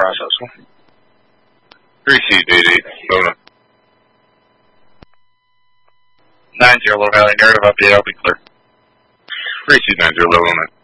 process. 3C88, Luna. 90 Low Valley, narrative update, I'll be clear. 3C90, Luna.